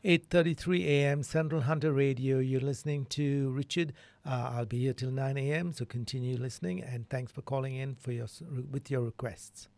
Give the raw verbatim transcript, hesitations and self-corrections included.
eight thirty-three a m Central Hunter Radio. You're listening to Richard. Uh, I'll be here till nine a m, so continue listening, and thanks for calling in for your with your requests.